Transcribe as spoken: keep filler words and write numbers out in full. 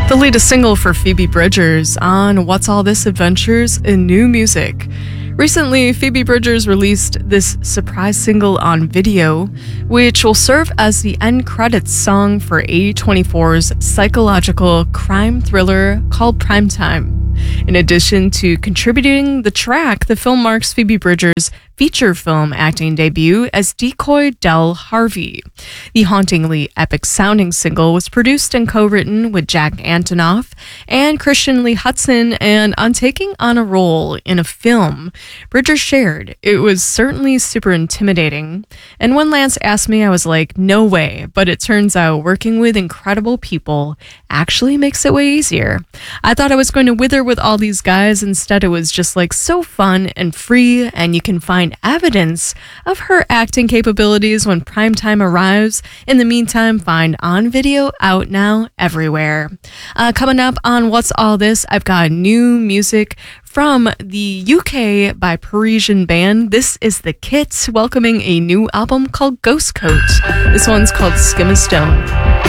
The latest single for Phoebe Bridgers on What's All This Adventures in New Music. Recently, Phoebe Bridgers released this surprise single on video, which will serve as the end credits song for A twenty-four's psychological crime thriller called Primetime. In addition to contributing the track, the film marks Phoebe Bridgers' feature film acting debut as Decoy Del Harvey. The hauntingly epic-sounding single was produced and co-written with Jack Antonoff and Christian Lee Hudson, and on taking on a role in a film, Bridgers shared, "It was certainly super intimidating, and when Lance asked me, I was like, no way, but it turns out working with incredible people actually makes it way easier. I thought I was going to wither with all these guys, instead it was just like so fun and free, and you can find evidence of her acting capabilities when Primetime arrives. In the meantime, find on video, out now, everywhere." Uh, coming up on What's All This, I've got new music from the U K by Parisian band. This is The Kits, welcoming a new album called Ghost Coat. This one's called Skim a Stone.